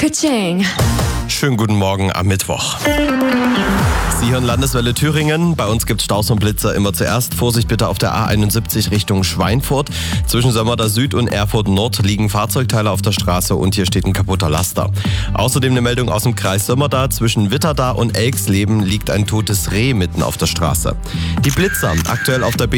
Ka-ching. Schönen guten Morgen am Mittwoch. Sie hören Landeswelle Thüringen. Bei uns gibt es Staus und Blitzer immer zuerst. Vorsicht bitte auf der A71 Richtung Schweinfurt. Zwischen Sömmerda Süd und Erfurt Nord liegen Fahrzeugteile auf der Straße und hier steht ein kaputter Laster. Außerdem eine Meldung aus dem Kreis Sömmerda. Zwischen Witterda und Elksleben liegt ein totes Reh mitten auf der Straße. Die Blitzer aktuell auf der